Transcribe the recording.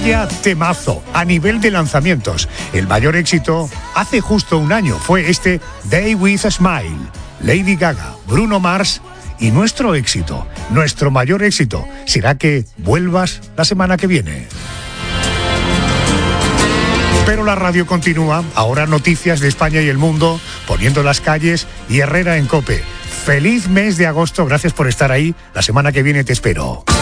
Vaya temazo a nivel de lanzamientos. El mayor éxito hace justo un año fue este Day with a Smile. Lady Gaga, Bruno Mars y nuestro éxito, nuestro mayor éxito, será que vuelvas la semana que viene. Pero la radio continúa, ahora noticias de España y el mundo, poniendo las calles y Herrera en COPE. Feliz mes de agosto, gracias por estar ahí, la semana que viene te espero.